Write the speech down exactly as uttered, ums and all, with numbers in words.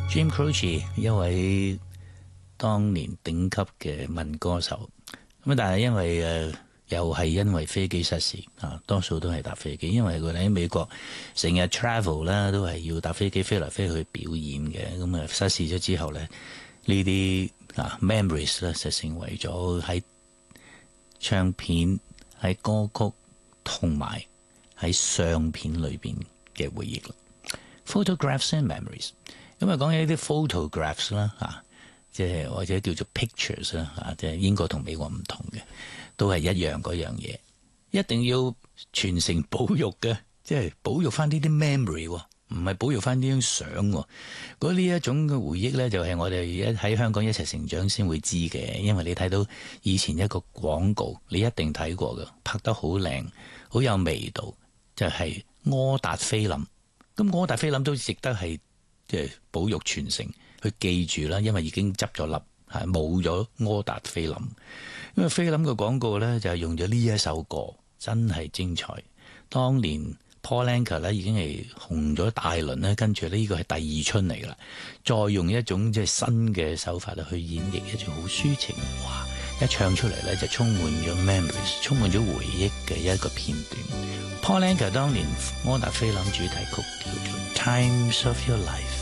Jim Croce 一位當年頂級嘅民歌手，咁但係因為誒、呃、又係因為飛機失事啊，多數都係搭飛機，因為佢哋喺美國成日 travel 啦，都係要搭飛機飛嚟飛去表演嘅，咁啊失事咗之後咧，呢啲啊 memories 咧就成為咗喺唱片、喺歌曲同埋喺相片裏邊嘅回憶啦。Photographs and memories。咁啊，講起呢啲 photographs 啦，嚇，即係或者叫做 pictures 啦，嚇，即係英國同美國唔同嘅，都係一樣嗰樣嘢，一定要傳承保育嘅，即係保育翻呢啲 memory，唔係保育翻呢張相。嗰呢一種嘅回憶咧，就係我哋一喺香港一齊成長先會知嘅，因為你睇到以前一個廣告，你一定睇過嘅，拍得好靚，好有味道，就係柯達菲林。咁柯達菲林都值得係即係保育傳承，去記住啦，因為已經執咗笠，係冇咗柯達菲林。因為菲林嘅廣告咧就係用咗呢一首歌，真係精彩。當年 Paul Anka 咧已經係紅咗大輪咧，跟住呢個係第二春嚟噶啦，再用一種即係新嘅手法咧去演繹一種好抒情，哇！一唱出嚟咧就充滿咗 memories， 充滿咗回憶嘅一個片段。Paul Anka 當年柯達菲林主題曲叫做 Times of Your Life。